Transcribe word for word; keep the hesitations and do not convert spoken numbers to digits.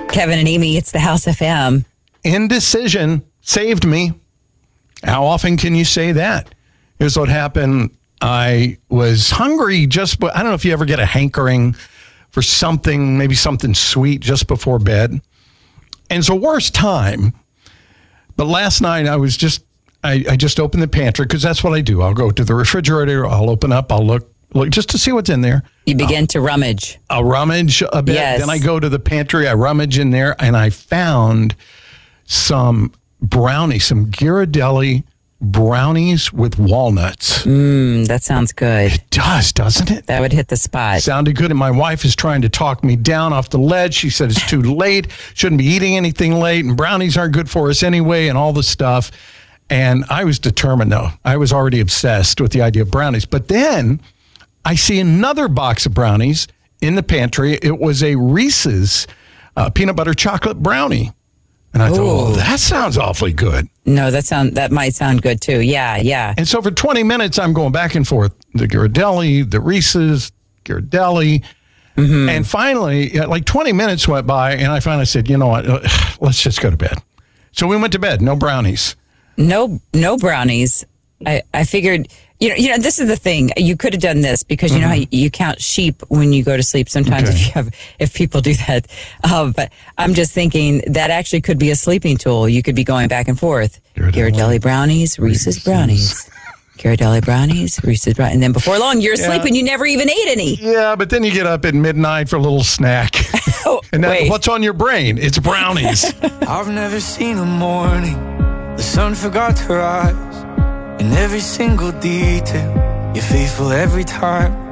Kevin and Amy, it's the House F M. Indecision saved me. How often can you say that? Here's what happened. I was hungry just, I don't know if you ever get a hankering for something, maybe something sweet just before bed. And it's the worst time. But last night I was just, I, I just opened the pantry because that's what I do. I'll go to the refrigerator. I'll open up. I'll look, look just to see what's in there. You begin I'll, to rummage. I'll rummage a bit. Yes. Then I go to the pantry. I rummage in there and I found some brownies, some Ghirardelli brownies with walnuts. Mmm, that sounds good. It does, doesn't it? That would hit the spot. Sounded good. And my wife is trying to talk me down off the ledge. She said it's too late. Shouldn't be eating anything late. And brownies aren't good for us anyway and all this stuff. And I was determined, though. I was already obsessed with the idea of brownies. But then I see another box of brownies in the pantry. It was a Reese's uh, peanut butter chocolate brownie. And I Ooh. thought, oh, that sounds awfully good. No, that sound that might sound good too. Yeah, yeah. And so for twenty minutes, I'm going back and forth. The Ghirardelli, the Reese's, Ghirardelli. Mm-hmm. And finally, like twenty minutes went by, and I finally said, you know what, let's just go to bed. So we went to bed, no brownies. No, no brownies. I, I figured, you know, you know, this is the thing. You could have done this because you mm-hmm. know how you, you count sheep when you go to sleep. Sometimes okay. if you have, if people do that, uh, but I'm just thinking that actually could be a sleeping tool. You could be going back and forth. Ghirardelli brownies, Reese's, Reese's. brownies. Ghirardelli brownies, Reese's brownies. And then before long, you're asleep yeah. and you never even ate any. Yeah, but then you get up at midnight for a little snack. oh, and then wait. What's on your brain? It's brownies. I've never seen a morning the sun forgot to rise. In every single detail, you're faithful every time.